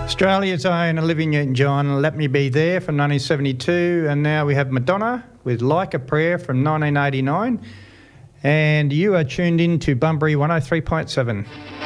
Australia's own Olivia Newton-John, Let Me Be There from 1972, and now we have Madonna with Like a Prayer from 1989, and you are tuned in to Bunbury 103.7.